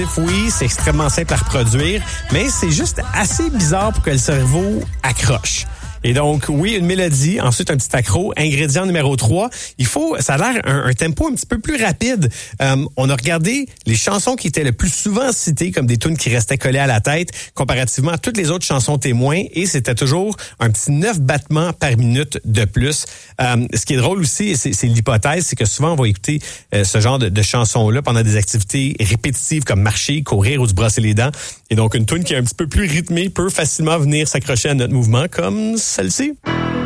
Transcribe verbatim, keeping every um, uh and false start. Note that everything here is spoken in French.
Oui, c'est extrêmement simple à reproduire, mais c'est juste assez bizarre pour que le cerveau accroche. Et donc, oui, une mélodie, ensuite un petit accro. Ingrédient numéro trois, il faut, ça a l'air un, un tempo un petit peu plus rapide. Euh, on a regardé les chansons qui étaient le plus souvent citées comme des tunes qui restaient collées à la tête comparativement à toutes les autres chansons témoins, et c'était toujours un petit neuf battements par minute de plus. Euh, ce qui est drôle aussi, c'est, c'est l'hypothèse, c'est que souvent on va écouter euh, ce genre de, de chansons-là pendant des activités répétitives comme marcher, courir ou se brosser les dents. Et donc, une tune qui est un petit peu plus rythmée peut facilement venir s'accrocher à notre mouvement, comme celle-ci.